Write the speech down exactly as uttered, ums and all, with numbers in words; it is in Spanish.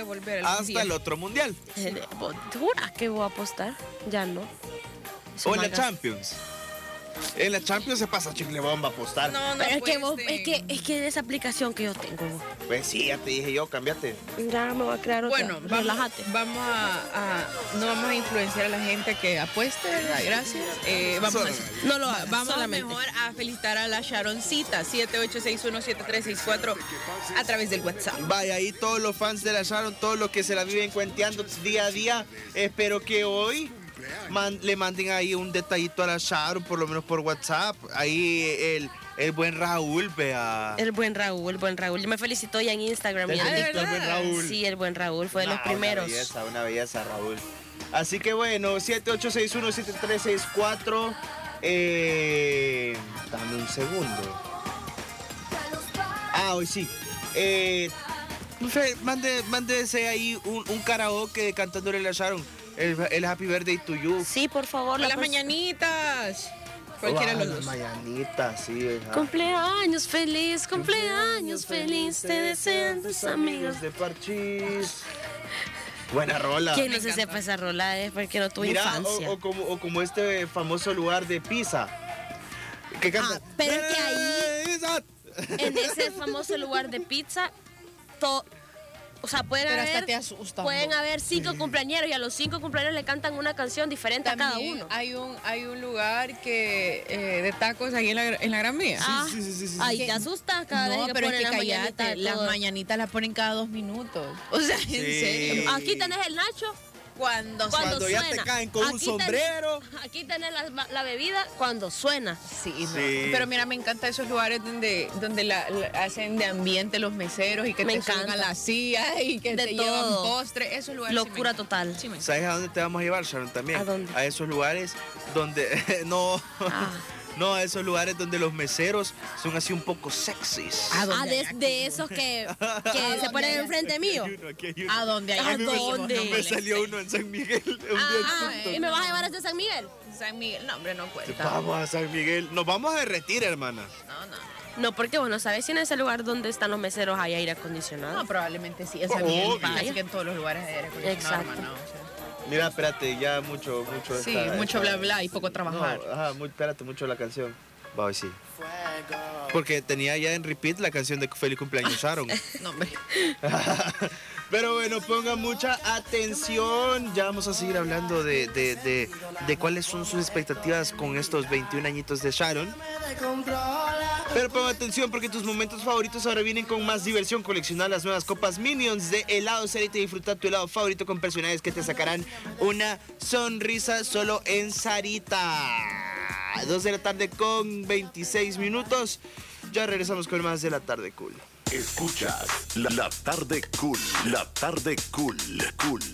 puede volver el hasta mundial. el otro mundial. Eh, ¿Vos juras que voy a apostar? Ya no. Eso O en la valga. Champions. En la Champions se pasa chicle bomba a apostar. No, no Pero es que, vos, apuesten. es que es que esa aplicación que yo tengo, vos, Pues sí, ya te dije yo, cámbiate. ya me va a crear otra. Bueno, vamos, relájate. vamos a, a- no vamos a influenciar a la gente que apueste, ¿verdad? Gracias. Eh, vamos a, No lo hagas, vamos solamente. mejor a felicitar a la Sharoncita, siete ocho seis uno siete tres seis cuatro a través del WhatsApp. Vaya, ahí todos los fans de la Sharon, todos los que se la viven cuenteando día a día, espero que hoy man- le manden ahí un detallito a la Sharon, por lo menos por WhatsApp. Ahí el, el buen Raúl, vea. El buen Raúl, el buen Raúl. Me felicitó ya en Instagram. Te ya. felicito al buen Raúl. Sí, el buen Raúl fue de los Nah, primeros. Una belleza, una belleza, Raúl. Así que bueno, siete ocho seis uno siete tres seis cuatro. Eh, dame un segundo. Ah, hoy sí. Eh, Fe, mande, mándese ahí un, un karaoke cantándole a la Sharon. El, el Happy Birthday to You. Sí, por favor. Con la las pers- mañanitas. Cualquiera de Ah, los las dos. mañanitas, sí. ajá. Cumpleaños feliz, cumpleaños feliz, te desean tus amigos. de Parchís. Buena rola. ¿Quién no Me se encanta. sepa esa rola es porque no tuvo Mira, infancia? o, o como, o como este famoso lugar de Pisa. Que canta. Ah, pero es que ahí- Pisa. En ese famoso lugar de pizza, to- o sea, pueden Pero haber, hasta te asusta. pueden ¿no? haber cinco cumpleañeros y a los cinco cumpleaños le cantan una canción diferente a cada También uno. Hay un, hay un lugar que eh, de tacos ahí en la, en la Gran Vía. Ah, sí, sí, sí, sí. Ahí te asustas cada no, vez que pero es ponen que las cállate, mañanitas. y las todo. mañanitas las ponen cada dos minutos. O sea, en Sí. serio. Aquí tenés el Nacho Cuando, cuando, Cuando ya suena. te caen con un Aquí tenés- sombrero. aquí tenés la, la bebida cuando suena. Sí, no. Sí. Pero mira, me encantan esos lugares donde, donde la, la- hacen de ambiente los meseros y que Me te suben encanta. a la silla y que De te todo. llevan postre. Esos lugares sí me Locura encantan. total. Sí, me encantan. ¿Sabes a dónde te vamos a llevar, Sharon? También. ¿A dónde? A esos lugares donde. no. Ah. No, a esos lugares donde los meseros son así un poco sexys. ¿A Ah, dónde de, hay de esos que, que se ponen enfrente mío. Aquí hay uno, aquí hay uno. ¿A dónde hay? ¿A amigos? dónde? No Me molestes. salió uno en San Miguel. Un día Ah, juntos. ¿Y me vas a llevar hasta San Miguel? San Miguel, no, hombre, no cuenta. Vamos a San Miguel. Nos vamos a derretir, hermana. No, no. No, porque bueno, ¿sabes si en ese lugar donde están los meseros hay aire acondicionado? No, probablemente sí. En San Obvio. Miguel, casi que en todos los lugares hay aire acondicionado, Exacto. hermano, o sea. Mira, espérate, ya mucho, mucho. Sí, esta- mucho esta- bla bla y poco trabajar. No, ajá, muy, espérate, mucho la canción. Va, hoy sí. Porque tenía ya en repeat la canción de Feliz Cumpleaños Sharon. No, hombre. Pero bueno, pongan mucha atención. Ya vamos a seguir hablando de, de, de, de cuáles son sus expectativas con estos veintiún añitos de Sharon. Pero pongan atención porque tus momentos favoritos ahora vienen con más diversión. Colecciona las nuevas copas Minions de helado Sarita y disfruta tu helado favorito con personajes que te sacarán una sonrisa solo en Sarita. dos de la tarde con veintiséis minutos. Ya regresamos con más de la tarde cool. Escuchas la, la tarde cool, la tarde cool, cool.